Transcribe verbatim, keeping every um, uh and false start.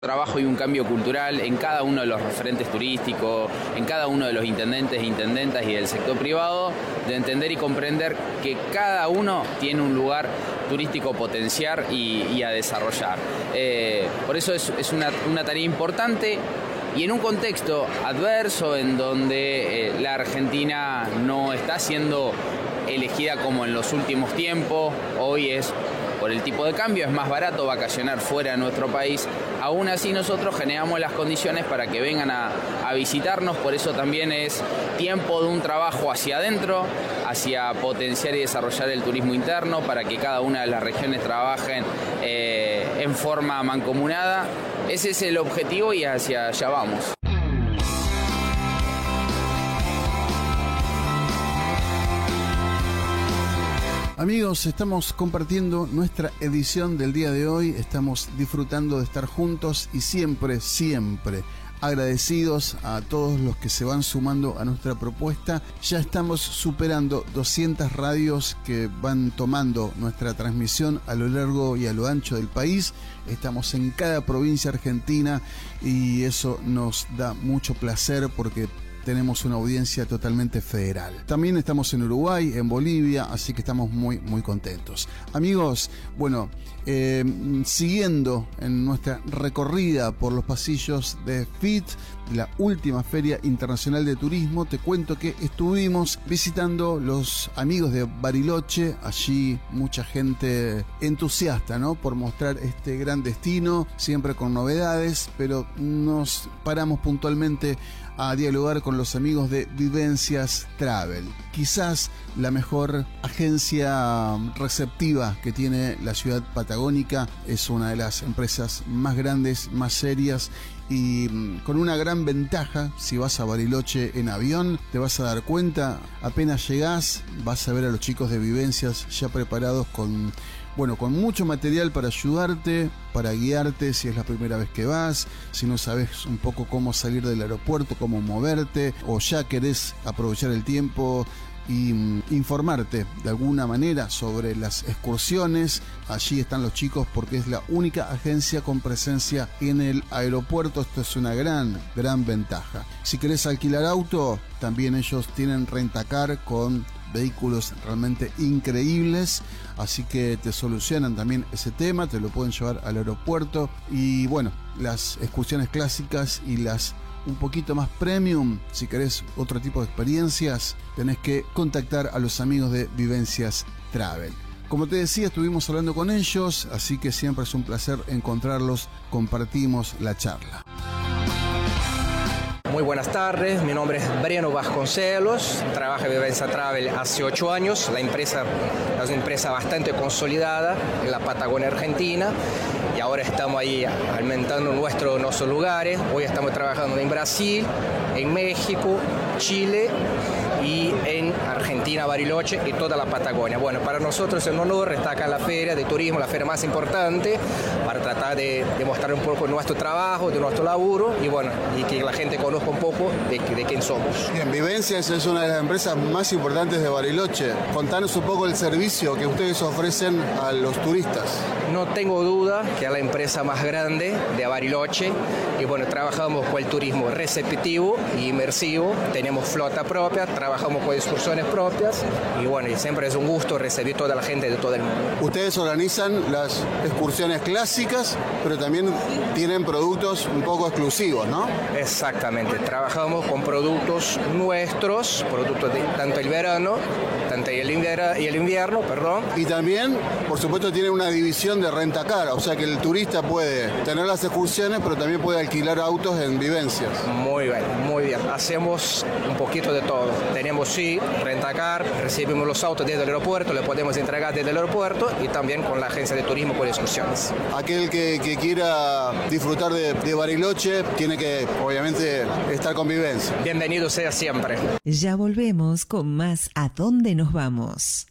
Trabajo y un cambio cultural en cada uno de los referentes turísticos, en cada uno de los intendentes e intendentas y del sector privado, de entender y comprender que cada uno tiene un lugar turístico a potenciar y, y a desarrollar. Eh, por eso es, es una, una tarea importante y en un contexto adverso en donde eh, la Argentina no está siendo elegida como en los últimos tiempos. Hoy es, por el tipo de cambio, es más barato vacacionar fuera de nuestro país. Aún así nosotros generamos las condiciones para que vengan a, a visitarnos, por eso también es tiempo de un trabajo hacia adentro, hacia potenciar y desarrollar el turismo interno, para que cada una de las regiones trabajen eh, en forma mancomunada. Ese es el objetivo y hacia allá vamos. Amigos, estamos compartiendo nuestra edición del día de hoy, estamos disfrutando de estar juntos y siempre, siempre agradecidos a todos los que se van sumando a nuestra propuesta. Ya estamos superando doscientas radios que van tomando nuestra transmisión a lo largo y a lo ancho del país. Estamos en cada provincia argentina y eso nos da mucho placer porque tenemos una audiencia totalmente federal. También estamos en Uruguay, en Bolivia, así que estamos muy, muy contentos. Amigos, bueno, eh, siguiendo en nuestra recorrida por los pasillos de F I T, la última Feria Internacional de Turismo, te cuento que estuvimos visitando los amigos de Bariloche, allí mucha gente entusiasta, ¿no?, por mostrar este gran destino, siempre con novedades, pero nos paramos puntualmente a dialogar con los amigos de Vivencias Travel, quizás la mejor agencia receptiva que tiene la ciudad patagónica. Es una de las empresas más grandes, más serias y con una gran ventaja. Si vas a Bariloche en avión, te vas a dar cuenta, apenas llegás, vas a ver a los chicos de Vivencias ya preparados con, bueno, con mucho material para ayudarte, para guiarte si es la primera vez que vas, si no sabes un poco cómo salir del aeropuerto, cómo moverte, o ya querés aprovechar el tiempo y um, informarte de alguna manera sobre las excursiones. Allí están los chicos porque es la única agencia con presencia en el aeropuerto. Esto es una gran, gran ventaja. Si querés alquilar auto, también ellos tienen Rentacar con vehículos realmente increíbles, así que te solucionan también ese tema, te lo pueden llevar al aeropuerto. Y bueno, las excursiones clásicas y las un poquito más premium, si querés otro tipo de experiencias, tenés que contactar a los amigos de Vivencias Travel. Como te decía, estuvimos hablando con ellos, así que siempre es un placer encontrarlos, compartimos la charla. Muy buenas tardes, mi nombre es Breno Vasconcelos, trabajo en Vivencia Travel hace ocho años. La empresa es una empresa bastante consolidada en la Patagonia Argentina y ahora estamos ahí aumentando nuestro, nuestros lugares. Hoy estamos trabajando en Brasil, en México, Chile y en Argentina, Bariloche y toda la Patagonia. Bueno, para nosotros es un honor estar acá en la feria de turismo, la feria más importante, para tratar de, de mostrar un poco nuestro trabajo, de nuestro laburo y bueno, y que la gente conozca un poco de, de quién somos. Bien, Vivencias es una de las empresas más importantes de Bariloche. Contanos un poco el servicio que ustedes ofrecen a los turistas. No tengo duda que es la empresa más grande de Bariloche y bueno, trabajamos con el turismo receptivo e inmersivo, tenemos flota propia, trabajamos con excursiones propias y bueno, y siempre es un gusto recibir toda la gente de todo el mundo. Ustedes organizan las excursiones clásicas, pero también tienen productos un poco exclusivos, ¿no? Exactamente, trabajamos con productos nuestros, productos de tanto el verano, tanto el invierno, y el invierno, perdón. Y también, por supuesto, tienen una división de Rentacar, o sea que el turista puede tener las excursiones, pero también puede alquilar autos en Vivencias. Muy bien, muy bien. Hacemos un poquito de todo. Tenemos, sí, Rentacar, recibimos los autos desde el aeropuerto, le podemos entregar desde el aeropuerto y también con la agencia de turismo con excursiones. Aquel que, que quiera disfrutar de, de Bariloche tiene que, obviamente, estar con Vivencia. Bienvenido sea siempre. Ya volvemos con más ¿A dónde nos vamos?